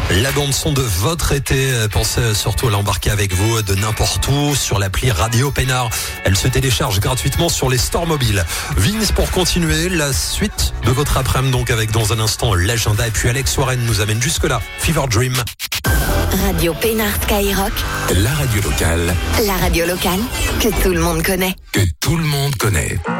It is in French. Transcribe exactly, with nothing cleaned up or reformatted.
La bande son de votre été, pensez surtout à l'embarquer avec vous de n'importe où sur l'appli Radio Pénard. Elle se télécharge gratuitement sur les stores mobiles. Vince, pour continuer la suite de votre après-midi, donc avec dans un instant l'agenda, et puis Alex Warren nous amène jusque là. Fever Dream. Radio Pénard Skyrock. La radio locale. La radio locale que tout le monde connaît. Que tout le monde connaît.